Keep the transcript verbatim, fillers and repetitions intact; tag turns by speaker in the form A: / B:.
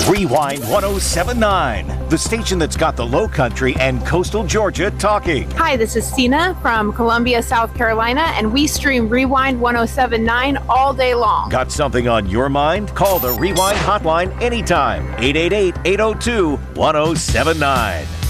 A: Rewind ten seventy-nine, the station that's got the Low Country and coastal Georgia talking.
B: Hi, this is Sina from Columbia, South Carolina, and we stream Rewind ten seventy-nine all day long.
A: Got something on your mind? Call the Rewind hotline anytime. eight eight eight, eight oh two, ten seventy-nine.